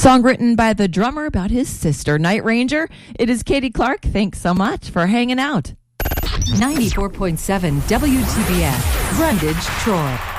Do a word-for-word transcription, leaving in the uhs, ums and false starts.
Song written by the drummer about his sister, Night Ranger. It is Katie Clark. Thanks so much for hanging out. ninety-four point seven W T B S, Brundage, Troy.